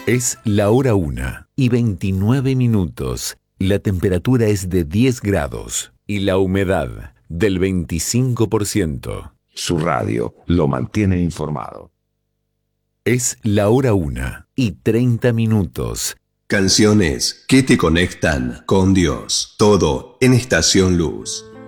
Es la hora 1:29. La temperatura es de 10 grados y la humedad del 25%. Su radio lo mantiene informado. Es la hora 1:30. Canciones que te conectan con Dios. Todo en Estación Luz.